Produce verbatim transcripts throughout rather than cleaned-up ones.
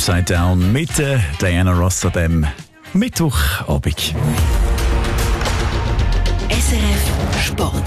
Upside Down mit äh, Diana Ross an dem Mittwochabend. S R F Sport.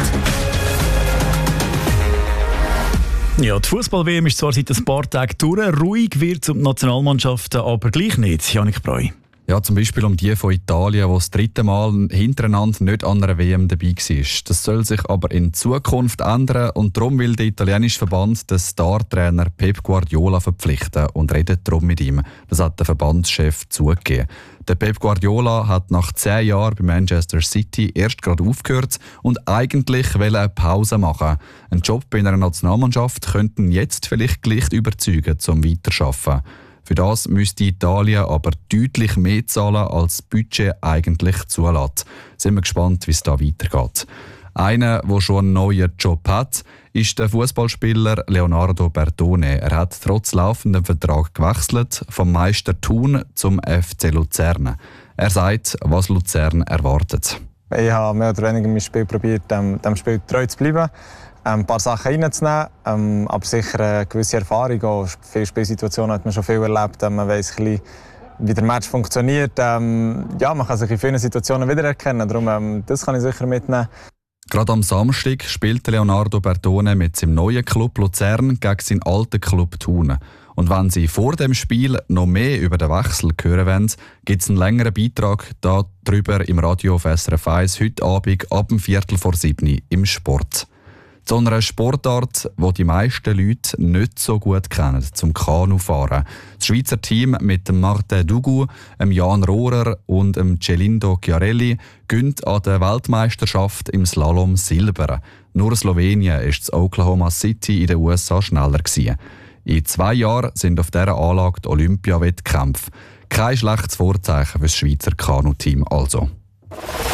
Ja, die Fußball-W M ist zwar seit ein paar Tagen durch, ruhig wird es um die Nationalmannschaften aber gleich nicht. Janik Breu. Ja, zum Beispiel um die von Italien, die das dritte Mal hintereinander nicht an einer W M dabei war. Das soll sich aber in Zukunft ändern und darum will der italienische Verband den Star-Trainer Pep Guardiola verpflichten und redet darum mit ihm. Das hat der Verbandschef zugegeben. Der Pep Guardiola hat nach zehn Jahren bei Manchester City erst gerade aufgehört und eigentlich will eine Pause machen. Ein Job bei einer Nationalmannschaft könnte ihn jetzt vielleicht gleich überzeugen, zum Weiterarbeiten. Für das müsste Italien aber deutlich mehr zahlen, als das Budget eigentlich zulässt. Sind wir gespannt, wie es da weitergeht. Einer, der schon einen neuen Job hat, ist der Fußballspieler Leonardo Bertone. Er hat trotz laufendem Vertrag gewechselt, vom Meister Thun zum F C Luzern. Er sagt, was Luzern erwartet. Ich habe mehr oder weniger mein Spiel probiert, dem, dem Spiel treu zu bleiben. Ein paar Sachen reinzunehmen, ähm, aber sicher eine gewisse Erfahrung. Auch viele Spielsituationen hat man schon viel erlebt. Man weiss ein bisschen, wie der Match funktioniert. Ähm, ja, man kann sich in vielen Situationen wiedererkennen. Darum, ähm, das kann ich sicher mitnehmen. Gerade am Samstag spielte Leonardo Bertone mit seinem neuen Club Luzern gegen seinen alten Club Thun. Und wenn Sie vor dem Spiel noch mehr über den Wechsel hören wollen, gibt es einen längeren Beitrag darüber im Radio auf S R F eins heute Abend ab dem Viertel vor sieben im Sport. Zu einer Sportart, die die meisten Leute nicht so gut kennen, zum Kanufahren. Das Schweizer Team mit dem Martin Dugu, dem Jan Rohrer und dem Celindo Chiarelli gönnt an der Weltmeisterschaft im Slalom Silber. Nur Slowenien ist das Oklahoma City in den U S A schneller gewesen. In zwei Jahren sind auf dieser Anlage die Olympiawettkämpfe. Kein schlechtes Vorzeichen für das Schweizer Kanuteam also.